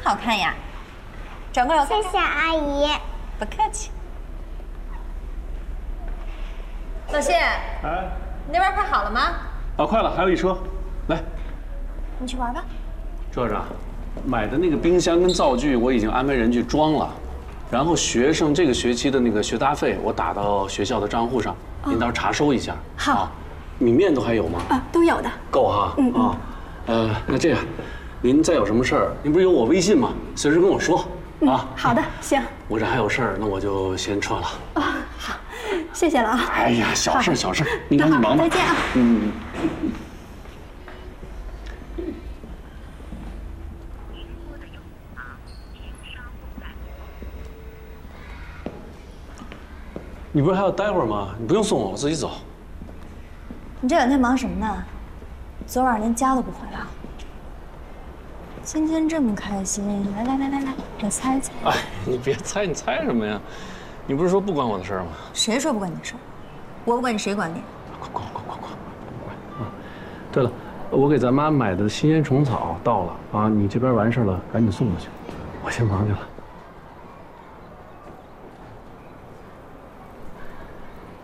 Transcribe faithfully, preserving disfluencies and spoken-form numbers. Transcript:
好看呀。转过来我看看。 谢谢阿姨。 不客气。老谢， 哎， 你那边快好了吗？ 啊，快了，还有一车，来。 你去玩吧。 周校长，买的那个冰箱跟灶具我已经安排人去装了，然后学生这个学期的那个学杂费我打到学校的账户上，您到时候查收一下。 好。 米面都还有吗？ 啊，都有的。 够哈。嗯啊，呃，那这样，您再有什么事儿，您不是有我微信吗？随时跟我说啊。 好的，行。 我这还有事儿，那我就先撤了。 啊，好，谢谢了啊。 哎呀，小事小事，您赶紧忙吧。 再见啊。 嗯。你不是还要待会儿吗？你不用送我，我自己走。 你这两天忙什么呢？昨晚连家都不回了。今天这么开心，来来来来来，我猜猜。 哎，你别猜，你猜什么呀？你不是说不关我的事儿吗？ 谁说不关你的事儿？我不管你，谁管你？ 快快快快快快！啊，对了，我给咱妈买的新鲜虫草到了啊，你这边完事了，赶紧送过去。我先忙去了。